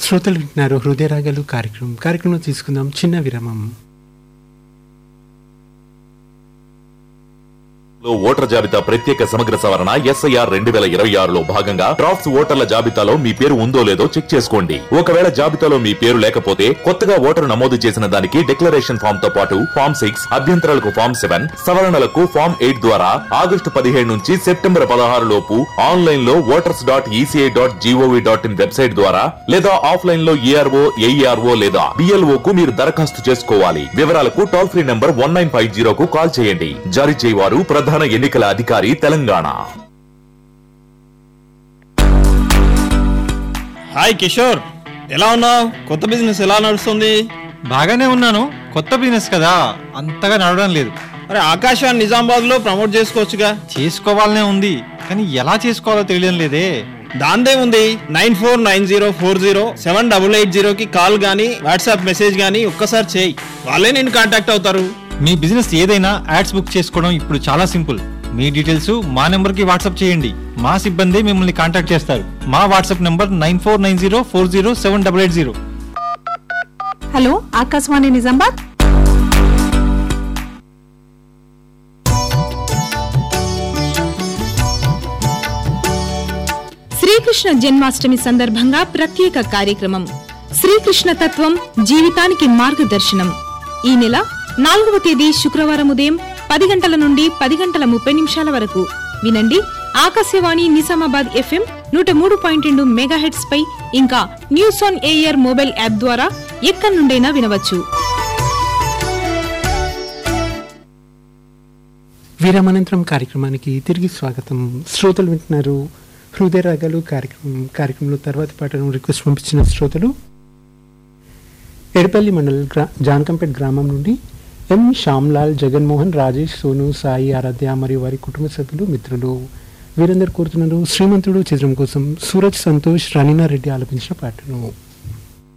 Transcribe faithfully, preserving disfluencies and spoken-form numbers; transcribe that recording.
శ్రోతలు వింటున్నారు హృదయరాగాలు కార్యక్రమం కార్యక్రమం తీసుకుందాం చిన్న విరామం. ఓటర్ జాబితా ప్రత్యేక సమగ్ర సవరణ ఎస్ఐఆర్ రెండు వేల ఇరవై ఆరులో భాగంగా డ్రాఫ్ట్స్ ఓటర్ల జాబితాలో మీ పేరు ఉందో లేదో చెక్ చేసుకోండి. ఒకవేళ జాబితాలో మీ పేరు లేకపోతే కొత్తగా ఓటరు నమోదు చేసిన దానికి డిక్లరేషన్ ఫామ్ తో పాటు ఫామ్ సిక్స్ అభ్యంతరాలకు ఫామ్ సెవెన్ సవరణలకు ఫామ్ ఎయిట్ ద్వారా ఆగస్టు పదిహేడు నుంచి సెప్టెంబర్ పదహారు లోపు ఆన్లైన్ లో voters dot ECI dot GOV dot in website ద్వారా లేదా ఆఫ్లైన్ లో ఏఆర్ఓ ఏఈఆర్ఓ లేదా బిఎల్ఓ కు మీరు దరఖాస్తు చేసుకోవాలి. వివరాలకు toll free number one nine five zero కు కాల్ చేయండి. జారీ చేయవారు ప్రధాన ఎన్నికల అధికారి తెలంగాణ. హాయ్ కిషోర్, ఎలా ఉన్నావు? కొత్త బిజినెస్ ఎలా నడుస్తుంది? బాగానే ఉన్నాను. కొత్త బిజినెస్ కదా, అంతగా నడవడం లేదు. అరే ఆకాశాన్ని నిజామాబాద్ లో ప్రమోట్ చేసుకోవచ్చుగా. చేసుకోవాలనే ఉంది, కానీ ఎలా చేసుకోవాలో తెలియడం లేదే. దాందే ఉంది, nine four nine zero four zero seven double eight zero కి కాల్ గానీ వాట్సాప్ మెసేజ్ గానీ ఒక్కసారి చేయి, వాళ్ళే నేను కాంటాక్ట్ అవుతారు. మీ బిజినెస్ ఏదైనా యాడ్స్ బుక్ చేసుకోవడం ఇప్పుడు చాలా సింపుల్. మీ డీటెయిల్స్ మా నెంబర్ కి వాట్సాప్ చేయండి, మా సిబ్బంది మిమ్మల్ని కాంటాక్ట్ చేస్తారు. మా WhatsApp number nine four nine zero four zero seven double eight zero. Hello Akashvani Nizamabad. Srikrishna Janmashtami సందర్భంగా ప్రత్యేక కార్యక్రమం శ్రీకృష్ణ తత్వం జీవితానికి మార్గదర్శనం. ఈ నెల నాలుగవ తేదీ శుక్రవారం ఉదయం పది గంటల నుండి పది గంటల ముప్పై నిమిషాల వరకు వినండి. ఆకాశవాణి నిజామాబాద్ ఎఫ్ఎం నూట మూడు పాయింట్ రెండు మెగాహెట్స్ పై ఇంకా news on air mobile app ద్వారా ఎక్కడి నుండైనా వినవచ్చు. విరామానంతరం కార్యక్రమానికి తిరిగి స్వాగతం. శ్రోతలు వింటున్నారు హృదయరాగాలు కార్యక్రమం కార్యక్రమంలో తర్వాతి పాటను రిక్వెస్ట్ పంపించిన శ్రోతలు ఎడపల్లి మండల్ గ్రా జాన్కంపేట్ గ్రామం నుండి ఎం శ్యామ్లాల్, జగన్మోహన్, రాజేష్, సోను, సాయి, ఆరాధ్య మరియు వారి కుటుంబ సభ్యులు మిత్రులు వీరందరూ కోరుతున్నారు శ్రీమంతుడు చిత్రం కోసం సూరజ్ సంతోష్, రనీనా రెడ్డి ఆలపించిన పాటను.